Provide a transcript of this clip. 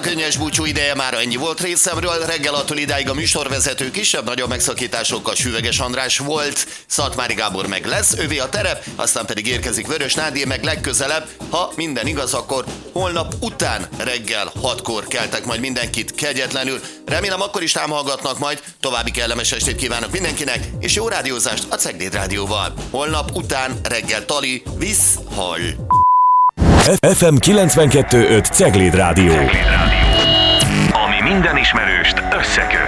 könnyes búcsú ideje már ennyi volt részemről. Reggel attól idáig a műsorvezető kisebb-nagyobb megszakításokkal Süveges András volt, Szatmári Gábor meg lesz, övé a terep, aztán pedig érkezik Vörös Nándi, meg legközelebb, ha minden igaz, akkor holnap után reggel 6-kor keltek majd mindenkit kegyetlenül. Remélem akkor is támogatnak majd, további kellemes estét kívánok mindenkinek, és jó rádiózást a Cegléd Rádióval. Holnap után reggel tali, hall. FM 92.5 Cegléd Rádió. Ami minden ismerőst összeköt.